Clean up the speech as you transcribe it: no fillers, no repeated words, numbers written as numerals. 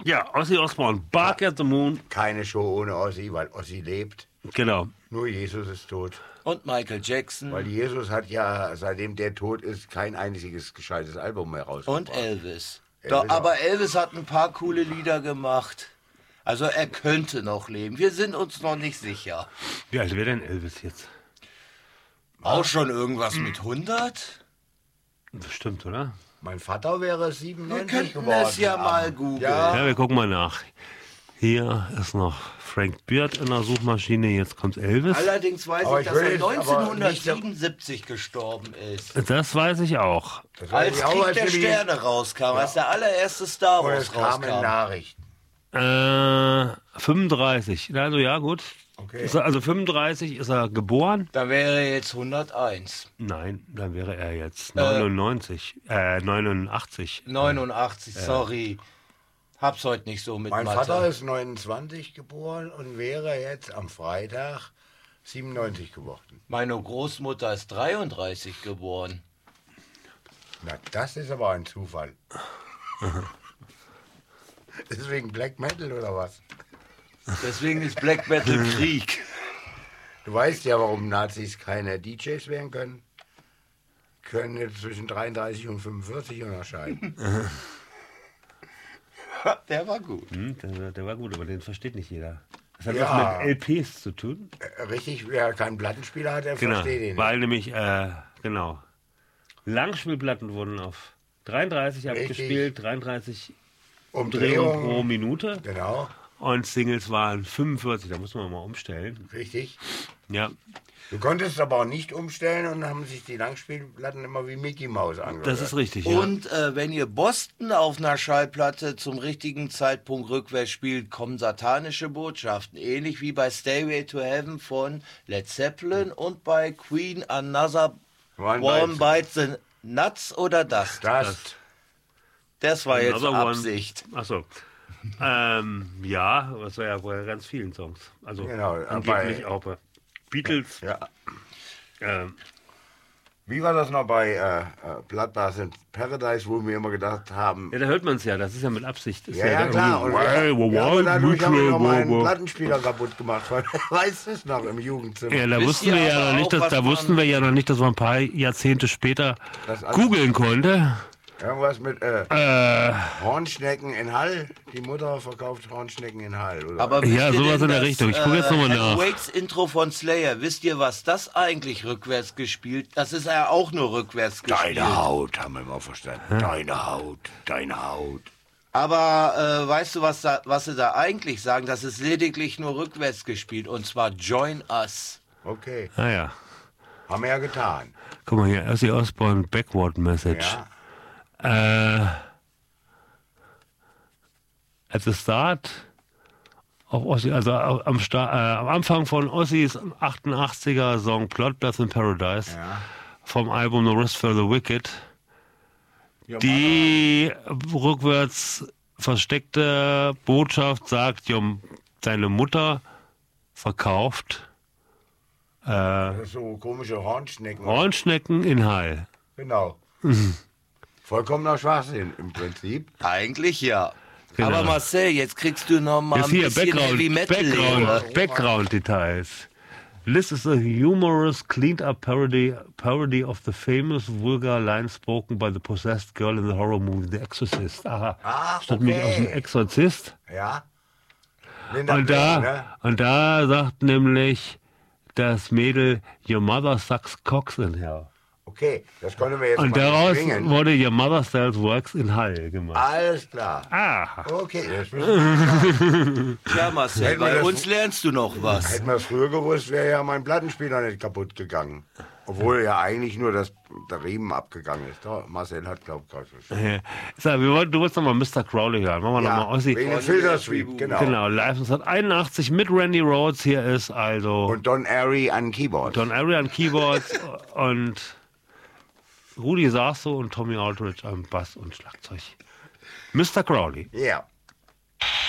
Ja, Ozzy Osbourne, Bark at the Moon. Keine Show ohne Ozzy, weil Ozzy lebt. Genau. Nur Jesus ist tot. Und Michael Jackson. Weil Jesus hat ja, seitdem der tot ist, kein einziges gescheites Album mehr rausgebracht. Und Elvis. Elvis Aber Elvis hat ein paar coole Lieder gemacht. Also er könnte noch leben. Wir sind uns noch nicht sicher. Wie alt wäre denn Elvis jetzt? Auch schon irgendwas mit 100? Bestimmt, oder? Mein Vater wäre Wir 97 könnten geworden. es ja mal googeln. Ja, wir gucken mal nach. Hier ist noch Frank Beard in der Suchmaschine, jetzt kommt Elvis. Allerdings weiß Aber ich, ich dass will er jetzt aber 1977 gestorben ist. Das weiß ich auch. Das weiß Als ich auch, Krieg als der wir die- Sterne rauskam, als der allererste Star Und Wars es kamen rauskam. Nachrichten. 35. Also ja, gut. Okay. Ist er, also 35 ist er geboren? Da wäre er jetzt 101. Nein, dann wäre er jetzt 89. 89, sorry. Hab's heute nicht so mit Mein Mathe. Vater ist 29 geboren und wäre jetzt am Freitag 97 geworden. Meine Großmutter ist 33 geboren. Na, das ist aber ein Zufall. Deswegen Black Metal oder was? Deswegen ist Black Metal Krieg. Du weißt ja, warum Nazis keine DJs werden können. Können jetzt zwischen 33 und 45 unterscheiden. Der war gut. Der war gut, aber den versteht nicht jeder. Das hat Ja. was mit LPs zu tun. Richtig, wer keinen Plattenspieler hat, der Genau, versteht ihn nicht. weil nämlich, genau, Langspielplatten wurden auf 33 abgespielt, 33 Umdrehungen pro Minute. Genau, Und Singles waren 45, da muss man mal umstellen. richtig. Ja, Du konntest aber auch nicht umstellen und haben sich die Langspielplatten immer wie Mickey Mouse angehört. das ist richtig. Ja. Und wenn ihr Boston auf einer Schallplatte zum richtigen Zeitpunkt rückwärts spielt, kommen satanische Botschaften. Ähnlich wie bei Stairway to Heaven von Led Zeppelin und bei Queen Another One Bites the Nuts oder das? Das war jetzt Another One. Absicht. Achso. Ja, das war ja bei ganz vielen Songs. Also Genau, angeblich auch bei Beatles. Ja. Ähm, Wie war das noch bei Bloodbath in Paradise, wo wir immer gedacht haben, ja, da hört man es ja, das ist ja mit Absicht. Ist ja, klar. Und ja, aber dadurch haben wir noch mal einen Plattenspieler kaputt gemacht. Weißt du es noch im Jugendzimmer? Ja, da Wisst wussten ihr wir ja aber noch nicht, auch, dass, was da man- wussten wir ja noch nicht, dass man ein paar Jahrzehnte später Das alles- googeln konnte. Irgendwas mit Hornschnecken in Hall. Die Mutter verkauft Hornschnecken in Hall. Oder? Aber Ja, wisst ihr sowas denn, in der dass, Richtung. Ich gucke jetzt nochmal nach. Wakes Intro von Slayer, wisst ihr, was das eigentlich rückwärts gespielt? Das ist ja auch nur rückwärts gespielt. Deine Haut, haben wir mal verstanden. Deine Haut, deine Haut. Aber weißt du, was sie da eigentlich sagen? Das ist lediglich nur rückwärts gespielt. Und zwar Join Us. Okay, Ah ja. haben wir ja getan. Guck mal hier, Ozzy Osbourne Backward Message. Ja. At the start of Ozzy, also am Anfang von Ozzys 88er Song Bloodbath in Paradise Ja. vom Album The Rest for the Wicked, Ja, die rückwärts versteckte Botschaft sagt, deine Mutter verkauft Das ist so komische Hornschnecken. Hornschnecken in Hall. Genau. Vollkommener Schwachsinn im Prinzip. Eigentlich ja. Genau. Aber Marcel, jetzt kriegst du noch mal Jetzt ein hier, bisschen Heavy Metal Lehre. Background Details. This is a humorous, cleaned-up parody of the famous vulgar line spoken by the possessed girl in the horror movie The Exorcist. Aha, statt mich aus dem Exorzist. Ja. Linda Und Blair, da, ne? und da sagt nämlich das Mädel, your mother sucks cocks in hell. Okay, das konnten wir jetzt Und mal daraus nicht bringen. wurde your mother sells works in Hall gemacht. Alles klar. Ah, Okay, das müssen wir. Tja, Marcel, Hätten wir bei das- uns lernst du noch was. Hätten wir es früher gewusst, wäre ja mein Plattenspieler nicht kaputt gegangen. Obwohl ja eigentlich nur der Riemen abgegangen ist. Da, Marcel hat, glaube ich, gerade verstanden. du wolltest nochmal Mr. Crowley hören. Machen wir Ja, nochmal Ossi. wegen dem Filtersweep, genau. Genau, live 1981 mit Randy Rhoads. Hier ist also Und Don Airey an Keyboard. Don Airey an Keyboards und Rudi Sarso und Tommy Aldridge am Bass und Schlagzeug. Mr. Crowley. Ja.